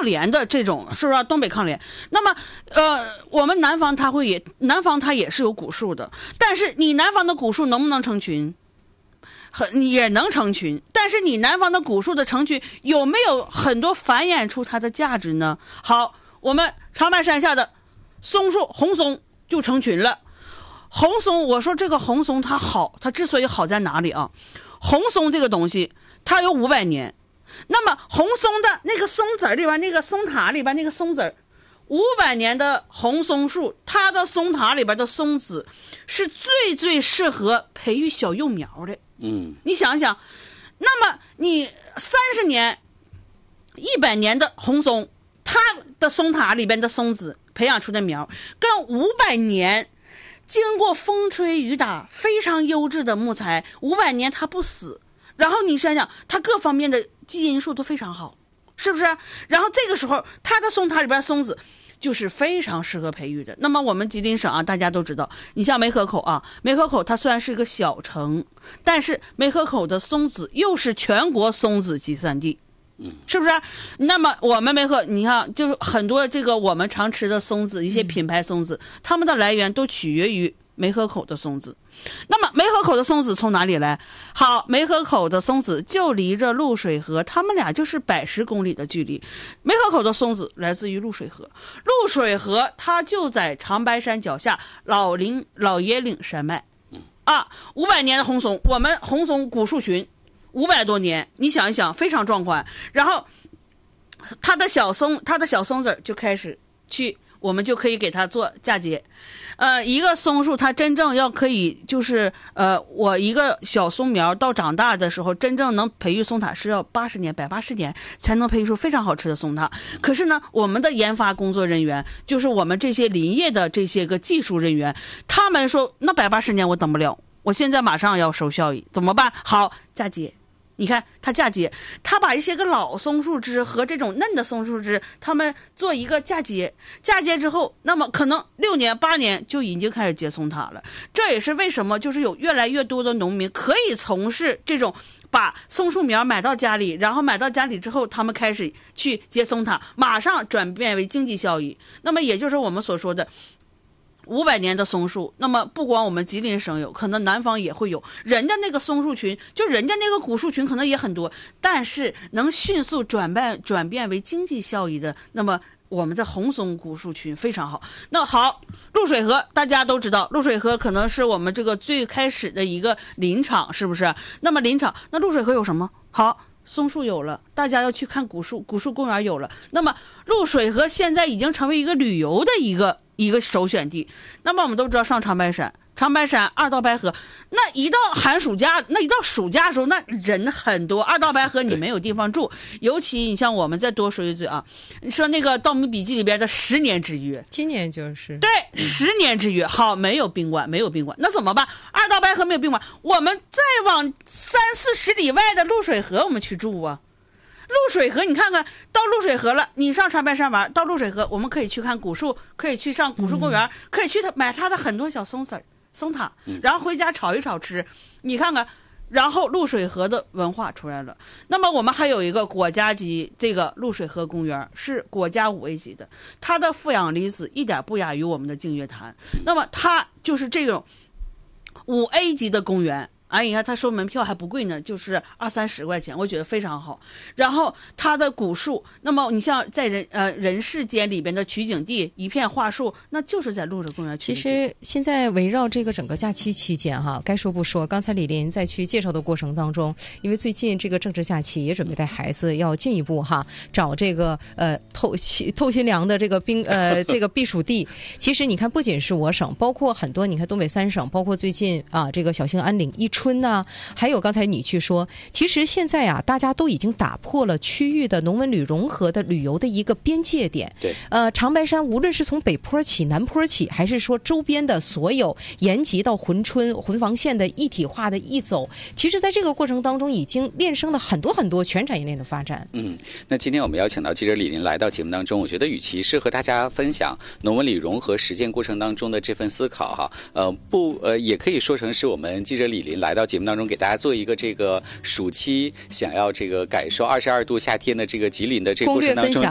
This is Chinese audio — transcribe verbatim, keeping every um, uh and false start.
联的这种，是不是、啊、东北抗联？那么呃，我们南方它会也南方它也是有古树的，但是你南方的古树能不能成群？很也能成群，但是你南方的古树的成群有没有很多繁衍出它的价值呢？好，我们长白山下的松树红松就成群了。红松，我说这个红松它好，它之所以好在哪里啊？红松这个东西它有五百年，那么红松的那个松子里边，那个松塔里边那个松子，五百年的红松树，它的松塔里边的松子是最最适合培育小幼苗的。 嗯， 你想想，那么你三十年、一百年的红松，它的松塔里边的松子培养出的苗，跟五百年经过风吹雨打非常优质的木材，五百年它不死，然后你想想，它各方面的基因数都非常好，是不是？然后这个时候，它的松塔里边松子就是非常适合培育的。那么我们吉林省啊，大家都知道，你像梅河口啊，梅河口它虽然是一个小城，但是梅河口的松子又是全国松子集散地， 嗯， 是不是？那么我们梅河，你看，就是很多这个我们常吃的松子，一些品牌松子，它们的来源都取决于梅河口的松子。那么梅河口的松子从哪里来？好，梅河口的松子就离着露水河，他们俩就是百十公里的距离。梅河口的松子来自于露水河，露水河它就在长白山脚下老林老爷岭山脉啊，五百年的红松，我们红松古树群五百多年，你想一想，非常壮观。然后它的小松，它的小松子就开始去，我们就可以给它做嫁接。呃，一个松树它真正要可以就是呃，我一个小松苗到长大的时候，真正能培育松塔是要八十年、百八十年才能培育出非常好吃的松塔。可是呢，我们的研发工作人员，就是我们这些林业的这些个技术人员，他们说那百八十年我等不了，我现在马上要收效益，怎么办？好，嫁接。你看它嫁接，它把一些个老松树枝和这种嫩的松树枝，它们做一个嫁接，嫁接之后，那么可能六年八年就已经开始结松塔了。这也是为什么就是有越来越多的农民可以从事这种把松树苗买到家里，然后买到家里之后，他们开始去结松塔，马上转变为经济效益。那么也就是我们所说的五百年的松树，那么不光我们吉林省有，可能南方也会有，人家那个松树群，就人家那个古树群可能也很多，但是能迅速转变转变为经济效益的，那么我们的红松古树群非常好。那好，露水河大家都知道，露水河可能是我们这个最开始的一个林场，是不是？那么林场，那露水河有什么？好，松树有了，大家要去看古树，古树公园有了，那么露水河现在已经成为一个旅游的一个一个首选地。那么我们都知道上长白山，长白山二道白河，那一到寒暑假，那一到暑假的时候，那人很多。二道白河你没有地方住，尤其你像我们再多说一嘴啊，你说那个《盗墓笔记》里边的十年之约， 今年就是对十年之约，好，没有宾馆，没有宾馆，那怎么办？二道白河没有宾馆，我们再往三四十里外的露水河我们去住啊。露水河，你看看到露水河了，你上长白山玩，到露水河，我们可以去看古树，可以去上古树公园，嗯、可以去买它的很多小松子儿、松塔，然后回家炒一炒吃。你看看，然后露水河的文化出来了。那么我们还有一个国家级这个露水河公园，是国家五 A 级的，它的负氧离子一点不亚于我们的净月潭。那么它就是这种五 A 级的公园。哎，你看他收门票还不贵呢，就是二三十块钱，我觉得非常好。然后它的古树，那么你像在人呃人世间里边的取景地，一片桦树，那就是在露水公园取景。 其实现在围绕这个整个假期期间哈，该说不说，刚才李林在去介绍的过程当中，因为最近这个正值假期，也准备带孩子要进一步哈找这个呃透透心凉的这个冰呃这个避暑地。其实你看，不仅是我省，包括很多你看东北三省，包括最近啊这个小兴安岭一春呐，还有刚才你去说，其实现在啊，大家都已经打破了区域的农文旅融合的旅游的一个边界点。 对， 呃，长白山无论是从北坡起、南坡起，还是说周边的所有延吉到珲春、珲防线的一体化的一走，其实在这个过程当中已经诞生了很多很多全产业链的发展。 嗯，那今天我们邀请到记者李林来到节目当中，我觉得与其是和大家分享农文旅融合实践过程当中的这份思考哈，呃，不呃，也可以说成是我们记者李林来到节目当中给大家做一个这个暑期想要这个感受二十二度夏天的这个吉林的这个过程当中